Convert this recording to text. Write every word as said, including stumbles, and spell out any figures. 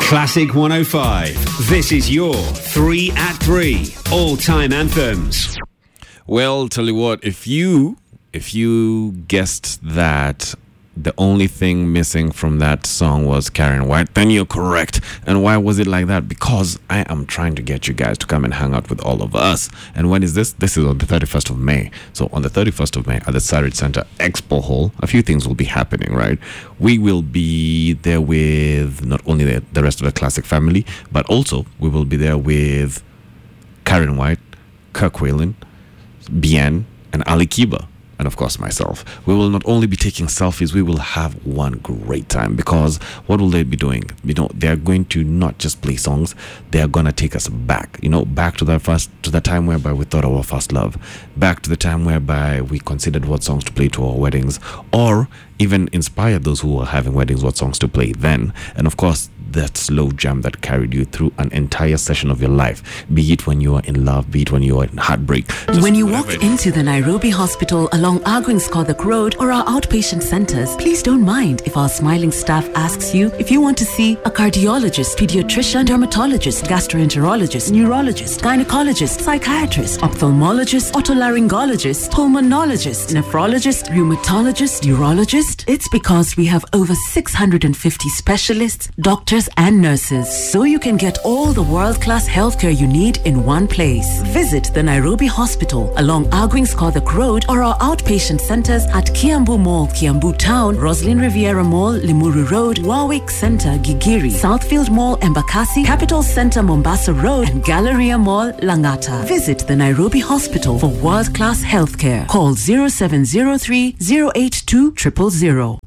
Classic one oh five. This is your three at three all-time anthems. Well, tell you what, if you if you guessed that the only thing missing from that song was Karen White, then you're correct. And why was it like that? Because I am trying to get you guys to come and hang out with all of us. And when is this? This is on the thirty-first of May. So on the thirty-first of May at the Sarit Center Expo Hall, a few things will be happening, right? We will be there with not only the, the rest of the Classic family, but also we will be there with Karen White, Kirk Whalen, Bien, and Ali Kiba. And of course myself. We will not only be taking selfies, we will have one great time, because what will they be doing? You know, they are going to not just play songs, they are going to take us back, you know, back to that first, to the time whereby we thought of our first love, back to the time whereby we considered what songs to play to our weddings, or even inspired those who were having weddings what songs to play then. And of course, that slow jam that carried you through an entire session of your life, be it when you are in love, be it when you are in heartbreak. Just when you walk into the Nairobi Hospital along Arguing-Scorthock Road or our outpatient centers, please don't mind if our smiling staff asks you if you want to see a cardiologist, pediatrician, dermatologist, gastroenterologist, neurologist, gynecologist, psychiatrist, ophthalmologist, otolaryngologist, pulmonologist, nephrologist, rheumatologist, urologist. It's because we have over six hundred fifty specialists, doctors, and nurses, so you can get all the world-class healthcare you need in one place. Visit the Nairobi Hospital along Arguing-Scorthock Road or our outpatient centers at Kiambu Mall, Kiambu Town, Roslyn Riviera Mall, Limuru Road, Warwick Center, Gigiri, Southfield Mall, Embakasi, Capital Center, Mombasa Road, and Galleria Mall, Langata. Visit the Nairobi Hospital for world-class healthcare. Call zero seven zero three, zero eight two, zero zero zero.